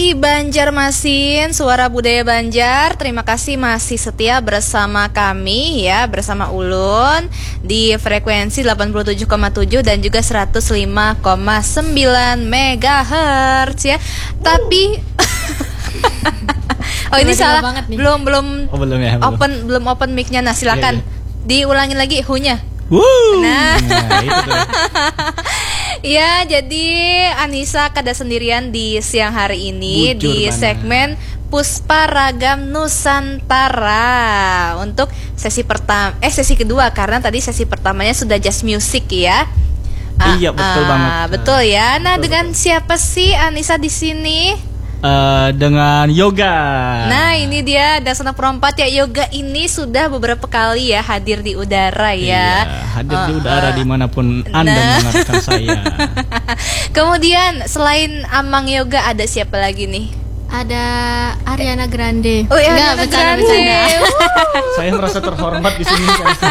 kasih Banjarmasin, Suara Budaya Banjar. Terima kasih masih setia bersama kami ya, bersama Ulun di frekuensi 87,7 dan juga 105,9 MHz ya. Tapi oh ini salah, belum ya, belum open mic-nya. Nah, silakan diulangi lagi hu-nya. Nah itu tuh. Ya, jadi Anissa kada sendirian di siang hari ini. Bujur di mana? Segmen Puspa Ragam Nusantara untuk sesi kedua, karena tadi sesi pertamanya sudah jazz music ya. Iya, betul banget. Betul ya. Nah, betul, dengan siapa sih Anissa di sini? Dengan Yoga. Nah, ini dia Dasanak Perompat ya. Yoga ini sudah beberapa kali ya hadir di udara ya. Iya, hadir di udara dimanapun Anda mendengarkan saya. Kemudian selain Amang Yoga ada siapa lagi nih? Ada Ariana Grande. Oh iya, Ariana Grande. Saya merasa terhormat di sini.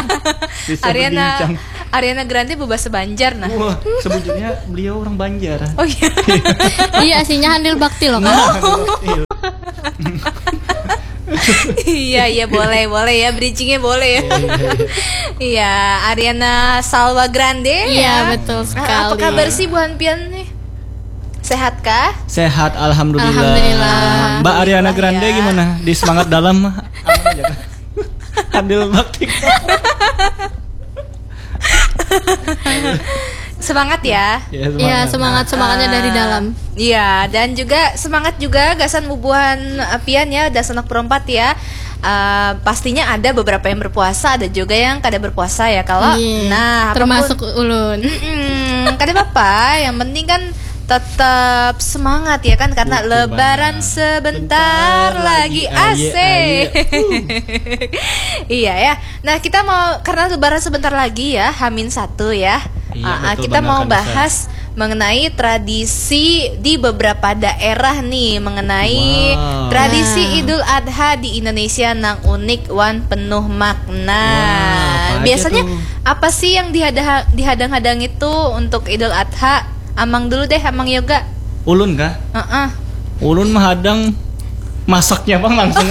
Ariana Grande bebas Banjar nah. Wah, sebetulnya beliau orang Banjar. Oh iya. Iya, aslinya Handil Bakti loh. Iya boleh ya, bridgingnya boleh ya. Iya, Ariana Salwa Grande. Iya, betul sekali. Apa kabar sih Bu Hanpian nih? Sehat kah? Sehat, alhamdulillah. Mbak Ariana Grande ya. Gimana? Di semangat dalam aman aja kan? Handil Bakti. Semangat ya. Iya, semangatnya dari dalam. Iya, dan juga semangat juga gasan bubuhan apian ya, Dasanak Perompat ya. Pastinya ada beberapa yang berpuasa, ada juga yang kada berpuasa ya. Kalau nah, termasuk Ulun. Kada apa-apa, yang penting kan tetap semangat ya kan, karena lebaran sebentar lagi asik. Iya ya. Nah, kita mau, karena lebaran sebentar lagi ya, H-1 ya. Iya, kita mau bahas mengenai tradisi di beberapa daerah nih, mengenai tradisi Idul Adha di Indonesia nang unik wan penuh makna. Biasanya apa sih yang dihadang-hadang itu untuk Idul Adha? Amang dulu deh, Amang Yoga. Ulun kah? Ulun menghadang masaknya bang langsung.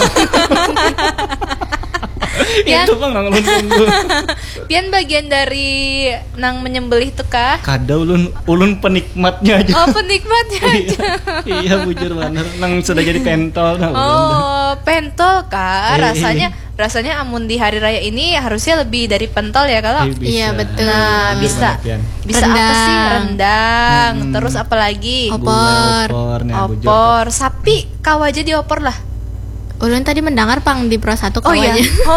Itu bang nang Pian bagian dari nang menyembelih tuh kah? Kada, ulun penikmatnya aja. Oh, penikmatnya aja. Iya, bujur bener. Nang sudah jadi pentol. Pentol kah? Rasanya amun di hari raya ini harusnya lebih dari pentol ya kalau. Iya, betul. Nah, bisa apa sih? Rendang. Terus apa lagi? Opor. Sapi kau aja diopor lah. Ulun tadi mendengar pang di Pro 1 kau aja.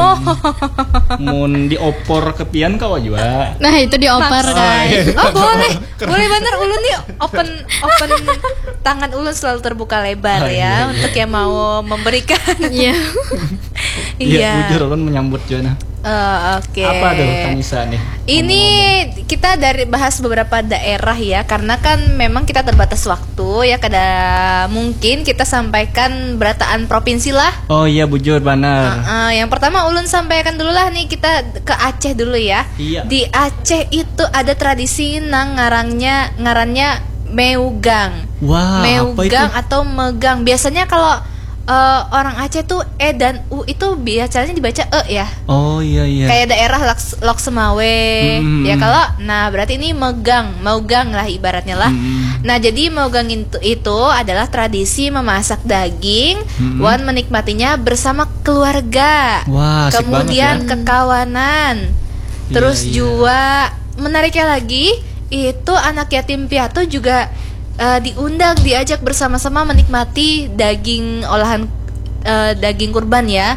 Mun diopor kepian kau juga. Nah, itu diopor guys. Boleh bener. Ulun nih open tangan Ulun selalu terbuka lebar ya untuk yang mau memberikan. Iya. Iya. Bujur ulun menyambut juga. Oke. Apa dong Kanisa nih? Ini kita dari bahas beberapa daerah ya, karena kan memang kita terbatas waktu ya, kada mungkin kita sampaikan berataan provinsi lah. Oh iya, bujur benar. Yang pertama Ulun sampaikan dulu lah nih, kita ke Aceh dulu ya. Iya. Di Aceh itu ada tradisi nang ngarannya Meugang. Wah, Meugang atau megang. Biasanya kalau orang Aceh tuh dan u itu biasanya dibaca ya. Oh iya. Kayak daerah Loksemawe ya kalau. Nah, berarti ini meugang lah ibaratnya lah. Nah, jadi meugang itu adalah tradisi memasak daging, wan menikmatinya bersama keluarga. Wah, kemudian kekawanan. Terus juga menariknya lagi itu anak yatim piatu juga diajak bersama-sama menikmati daging olahan daging kurban ya.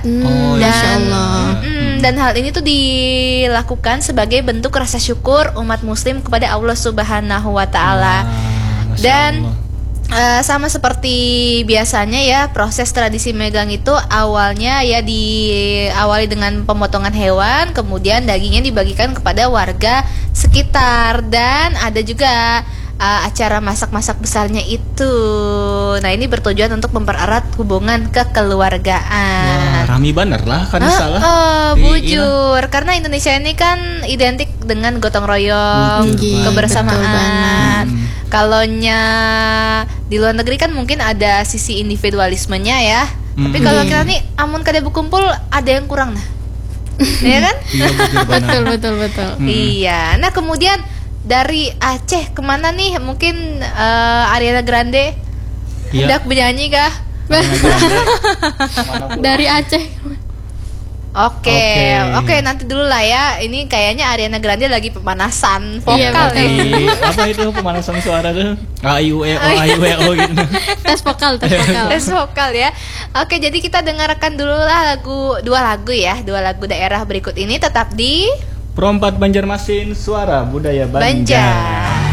Dan hal ini tuh dilakukan sebagai bentuk rasa syukur umat muslim kepada Allah Subhanahu wa taala. Dan sama seperti biasanya ya, proses tradisi megang itu awalnya ya diawali dengan pemotongan hewan, kemudian dagingnya dibagikan kepada warga sekitar, dan ada juga acara masak-masak besarnya itu. Nah, ini bertujuan untuk mempererat hubungan kekeluargaan. Wah, rami bener lah kan salah. Bujur. Karena Indonesia ini kan identik dengan gotong royong, kebersamaan. Kalonya di luar negeri kan mungkin ada sisi individualismenya ya. Tapi kalau kita nih amun kada berkumpul ada yang kurang nah. Ya kan? Iya Betul. Iya. Nah, kemudian dari Aceh kemana nih? Mungkin Ariana Grande Iya. hendak bernyanyi kah? Dari Aceh. Oke, nanti dulu lah ya. Ini kayaknya Ariana Grande lagi pemanasan Iya, vokal betul. nih. Apa itu pemanasan suara tuh? A I U E O gitu. Tes vokal. Tes vokal ya. Oke, jadi kita dengarkan dulu lah dua lagu daerah berikut ini tetap di Pro 4 Banjarmasin, suara budaya Banjar.